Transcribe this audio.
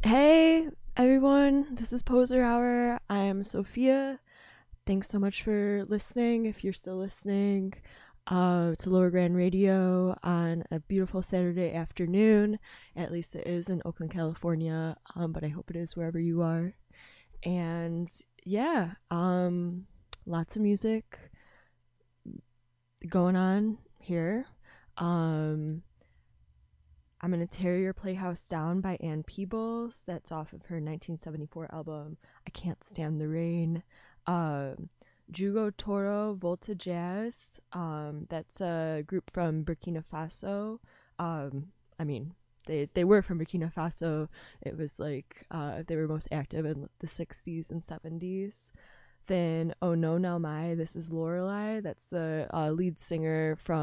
Hey everyone, this is Poser Hour. I'm Sophia. Thanks so much for listening. If you're still listening to Lower Grand Radio on a beautiful Saturday afternoon, at least it is in Oakland, California, but I hope it is wherever you are. And yeah, lots of music going on here. Um, I'm gonna Tear Your Playhouse Down by Ann Peebles. That's off of her 1974 album I Can't Stand the Rain. Um, Jugo Toro Volta Jazz. That's a group from Burkina Faso. Um, I mean, they were from Burkina Faso. It was like they were most active in the 60s and 70s. Then Oh No Now My, this is Lorelei. That's the lead singer from